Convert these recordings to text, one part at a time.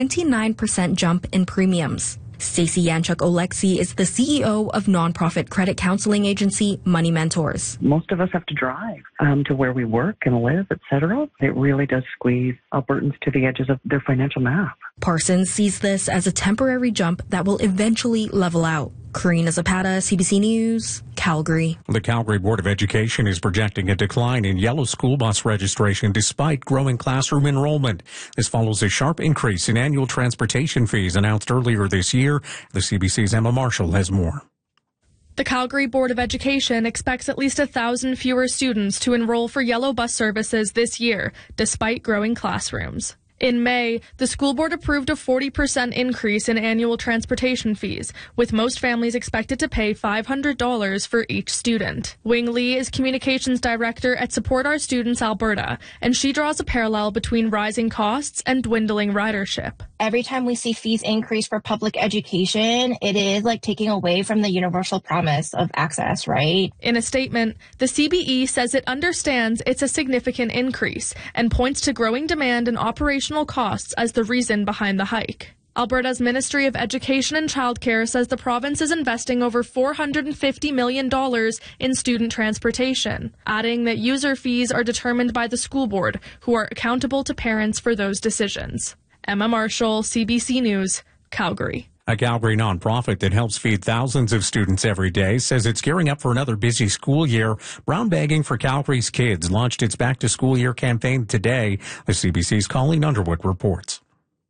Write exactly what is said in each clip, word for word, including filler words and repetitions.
twenty-nine percent jump in premiums. Stacey Yanchuk-Oleksy is the C E O of nonprofit credit counseling agency Money Mentors. Most of us have to drive um, to where we work and live, et cetera. It really does squeeze Albertans to the edges of their financial map. Parsons sees this as a temporary jump that will eventually level out. Karina Zapata, C B C News, Calgary. The Calgary Board of Education is projecting a decline in yellow school bus registration despite growing classroom enrollment. This follows a sharp increase in annual transportation fees announced earlier this year. The C B C's Emma Marshall has more. The Calgary Board of Education expects at least a thousand fewer students to enroll for yellow bus services this year, despite growing classrooms. In May, the school board approved a forty percent increase in annual transportation fees, with most families expected to pay five hundred dollars for each student. Wing Lee is communications director at Support Our Students Alberta, and she draws a parallel between rising costs and dwindling ridership. Every time we see fees increase for public education, it is like taking away from the universal promise of access, right? In a statement, the C B E says it understands it's a significant increase and points to growing demand and operational costs as the reason behind the hike. Alberta's Ministry of Education and Childcare says the province is investing over four hundred fifty million dollars in student transportation, adding that user fees are determined by the school board, who are accountable to parents for those decisions. Emma Marshall, C B C News, Calgary. A Calgary nonprofit that helps feed thousands of students every day says it's gearing up for another busy school year. Brown Bagging for Calgary's Kids launched its Back to School Year campaign today. The C B C's Colleen Underwood reports.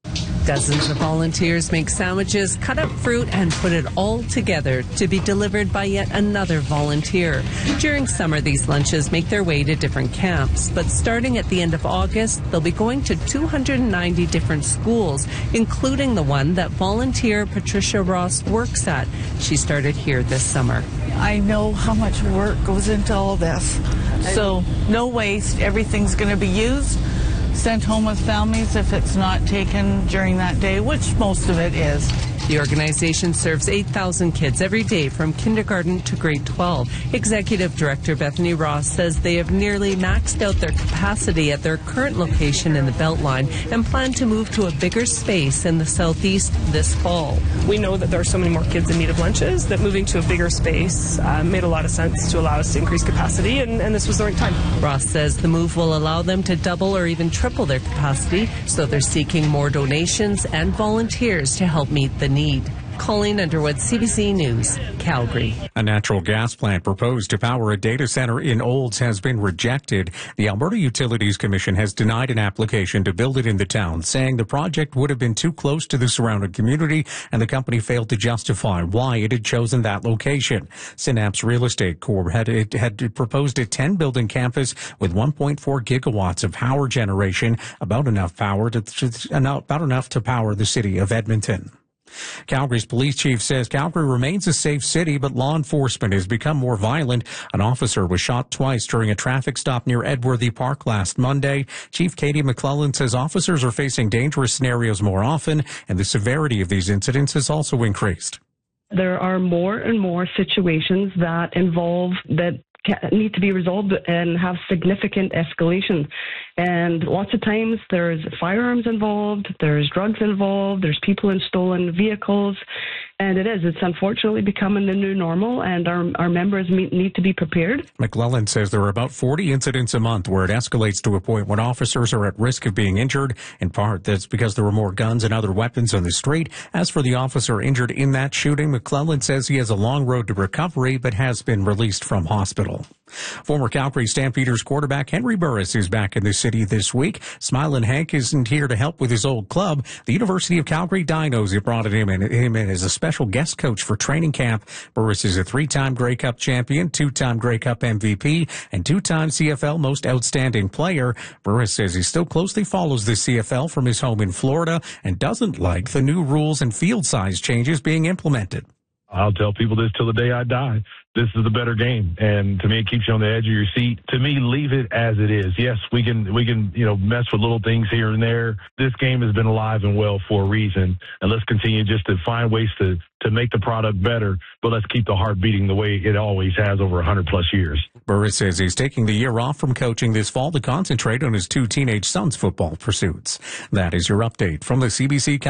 Dozens of volunteers make sandwiches, cut up fruit, and put it all together to be delivered by yet another volunteer. During summer, these lunches make their way to different camps, but starting at the end of August, they'll be going to two hundred ninety different schools, including the one that volunteer Patricia Ross works at. She started here this summer. I know how much work goes into all this, so no waste. Everything's going to be used, sent home with families if it's not taken during that day, which most of it is. The organization serves eight thousand kids every day from kindergarten to grade twelve. Executive Director Bethany Ross says they have nearly maxed out their capacity at their current location in the Beltline and plan to move to a bigger space in the southeast this fall. We know that there are so many more kids in need of lunches that moving to a bigger space uh, made a lot of sense to allow us to increase capacity, and, and this was the right time. Ross says the move will allow them to double or even triple their capacity, so they're seeking more donations and volunteers to help meet the need. Colleen Underwood, C B C News, Calgary. A natural gas plant proposed to power a data center in Olds has been rejected. The Alberta Utilities Commission has denied an application to build it in the town, saying the project would have been too close to the surrounding community, and the company failed to justify why it had chosen that location. Synapse Real Estate Corp had, it had proposed a ten-building campus with one point four gigawatts of power generation, about enough power to, to about enough to power the city of Edmonton. Calgary's police chief says Calgary remains a safe city, but law enforcement has become more violent. An officer was shot twice during a traffic stop near Edworthy Park last Monday. Chief Katie McClellan says officers are facing dangerous scenarios more often, and the severity of these incidents has also increased. There are more and more situations that involve that need to be resolved and have significant escalation. And lots of times there's firearms involved, there's drugs involved, there's people in stolen vehicles. And it is. It's unfortunately becoming the new normal, and our, our members need to be prepared. McClellan says there are about forty incidents a month where it escalates to a point when officers are at risk of being injured. In part, that's because there were more guns and other weapons on the street. As for the officer injured in that shooting, McClellan says he has a long road to recovery, but has been released from hospital. Former Calgary Stampeders quarterback Henry Burris is back in the city this week. Smilin' Hank isn't here to help with his old club. The University of Calgary Dinos have brought him in, him in as a special guest coach for training camp. Burris is a three-time Grey Cup champion, two-time Grey Cup M V P, and two-time C F L Most Outstanding Player. Burris says he still closely follows the C F L from his home in Florida and doesn't like the new rules and field size changes being implemented. I'll tell people this till the day I die. This is the better game, and to me, it keeps you on the edge of your seat. To me, leave it as it is. Yes, we can, we can, you know, mess with little things here and there. This game has been alive and well for a reason, and let's continue just to find ways to to make the product better. But let's keep the heart beating the way it always has over one hundred plus years. Burris says he's taking the year off from coaching this fall to concentrate on his two teenage sons' football pursuits. That is your update from the C B C.